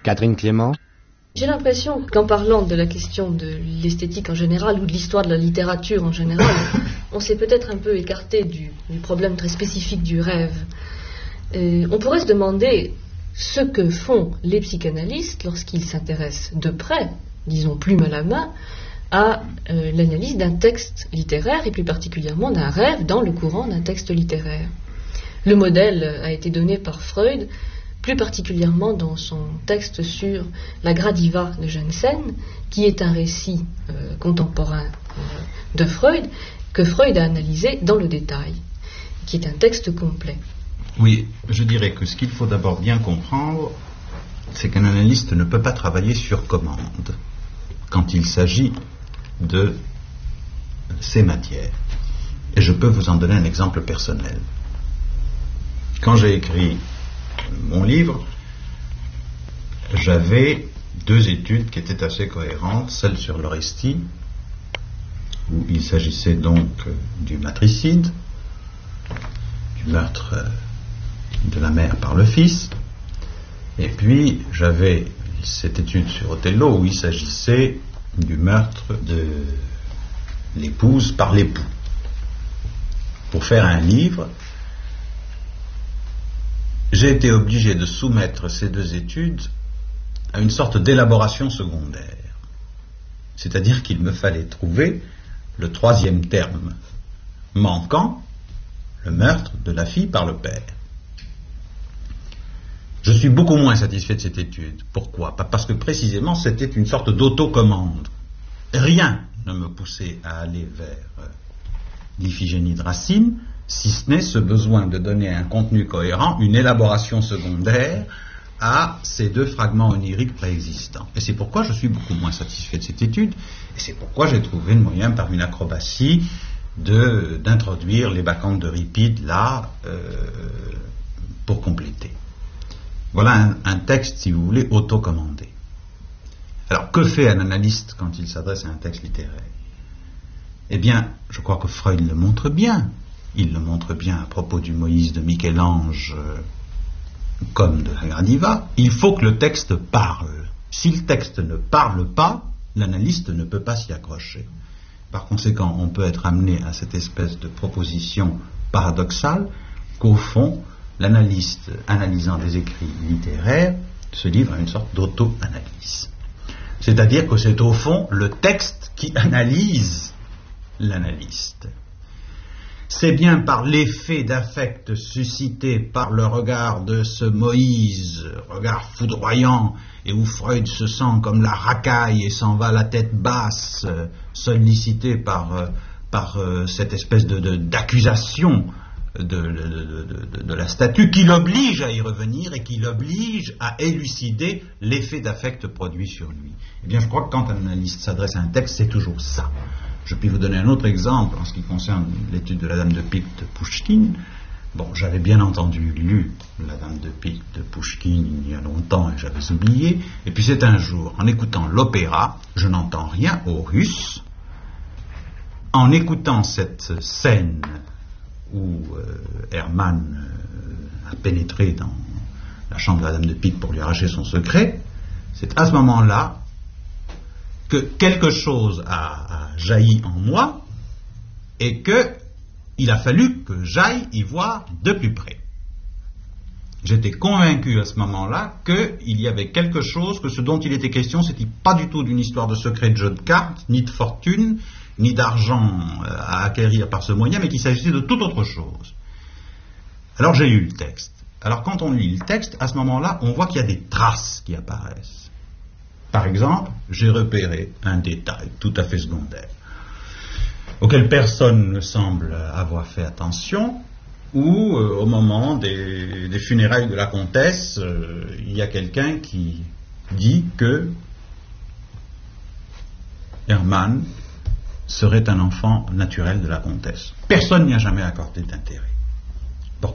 Catherine Clément. J'ai l'impression qu'en parlant de la question de l'esthétique en général ou de l'histoire de la littérature en général, on s'est peut-être un peu écarté du problème très spécifique du rêve. On pourrait se demander ce que font les psychanalystes lorsqu'ils s'intéressent de près, disons plume à la main, à l'analyse d'un texte littéraire et plus particulièrement d'un rêve dans le courant d'un texte littéraire. Le modèle a été donné par Freud, plus particulièrement dans son texte sur la Gradiva de Jensen, qui est un récit contemporain de Freud, que Freud a analysé dans le détail, qui est un texte complet. Oui, je dirais que ce qu'il faut d'abord bien comprendre, c'est qu'un analyste ne peut pas travailler sur commande quand il s'agit de ces matières. Et je peux vous en donner un exemple personnel. Quand j'ai écrit mon livre, j'avais deux études qui étaient assez cohérentes, celle sur l'Orestie, où il s'agissait donc du matricide, du meurtre de la mère par le fils, et puis j'avais cette étude sur Othello où il s'agissait du meurtre de l'épouse par l'époux. Pour faire un livre, j'ai été obligé de soumettre ces deux études à une sorte d'élaboration secondaire. C'est-à-dire qu'il me fallait trouver le troisième terme manquant, le meurtre de la fille par le père. Je suis beaucoup moins satisfait de cette étude. Pourquoi ? Parce que précisément c'était une sorte d'autocommande. Rien ne me poussait à aller vers l'Iphigénie de Racine, si ce n'est ce besoin de donner un contenu cohérent, une élaboration secondaire à ces deux fragments oniriques préexistants. Et c'est pourquoi je suis beaucoup moins satisfait de cette étude, et c'est pourquoi j'ai trouvé le moyen, par une acrobatie, d'introduire les bacchantes d'Euripide là, pour compléter. Voilà un texte, si vous voulez, autocommandé. Alors, que fait un analyste quand il s'adresse à un texte littéraire ? Eh bien, je crois que Freud le montre bien. Il le montre bien à propos du Moïse de Michel-Ange comme de la Gradiva. Il faut que le texte parle. Si le texte ne parle pas, l'analyste ne peut pas s'y accrocher. Par conséquent, on peut être amené à cette espèce de proposition paradoxale qu'au fond, l'analyste, analysant des écrits littéraires, se livre à une sorte d'auto-analyse. C'est-à-dire que c'est au fond le texte qui analyse l'analyste. C'est bien par l'effet d'affect suscité par le regard de ce Moïse, regard foudroyant, et où Freud se sent comme la racaille et s'en va la tête basse, sollicité par cette espèce d'accusation de la statue, qui l'oblige à y revenir et qui l'oblige à élucider l'effet d'affect produit sur lui. Eh bien, je crois que quand un analyste s'adresse à un texte, c'est toujours ça. Je puis vous donner un autre exemple en ce qui concerne l'étude de la Dame de Pique de Pouchkine. Bon, j'avais bien entendu lu la Dame de Pique de Pouchkine il y a longtemps et j'avais oublié. Et puis c'est un jour, en écoutant l'opéra, je n'entends rien au russe. En écoutant cette scène où Hermann a pénétré dans la chambre de la Dame de Pique pour lui arracher son secret, c'est à ce moment-là que quelque chose a jailli en moi et qu'il a fallu que j'aille y voir de plus près. J'étais convaincu à ce moment-là qu'il y avait quelque chose, que ce dont il était question, c'était pas du tout d'une histoire de secret de jeu de cartes, ni de fortune, ni d'argent à acquérir par ce moyen, mais qu'il s'agissait de toute autre chose. Alors j'ai lu le texte. Alors quand on lit le texte, à ce moment-là, on voit qu'il y a des traces qui apparaissent. Par exemple, j'ai repéré un détail tout à fait secondaire, auquel personne ne semble avoir fait attention, où au moment des funérailles de la comtesse, il y a quelqu'un qui dit que Hermann serait un enfant naturel de la comtesse. Personne n'y a jamais accordé d'intérêt.